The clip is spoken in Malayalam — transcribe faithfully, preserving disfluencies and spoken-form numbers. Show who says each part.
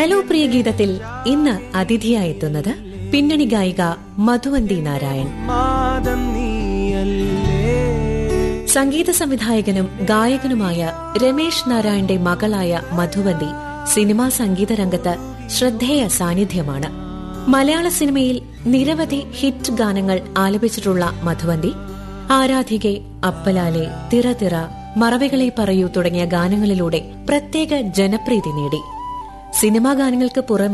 Speaker 1: ഹലോ പ്രിയ ഗീതത്തിൽ ഇന്ന് അതിഥിയായെത്തുന്നത് പിന്നണി ഗായിക മധുവന്തി നാരായൺ. സംഗീത സംവിധായകനും ഗായകനുമായ രമേശ് നാരായണന്റെ മകളായ മധുവന്തി സിനിമാ സംഗീത രംഗത്ത് ശ്രദ്ധേയ സാന്നിധ്യമാണ്. മലയാള സിനിമയിൽ നിരവധി ഹിറ്റ് ഗാനങ്ങൾ ആലപിച്ചിട്ടുള്ള മധുവന്തി ആരാധികെ, അപ്പലാലെ, തിറ തിറ, മറവികളെ പറയൂ തുടങ്ങിയ ഗാനങ്ങളിലൂടെ പ്രത്യേക ജനപ്രീതി നേടി. സിനിമാ ഗാനങ്ങൾക്ക് പുറമെ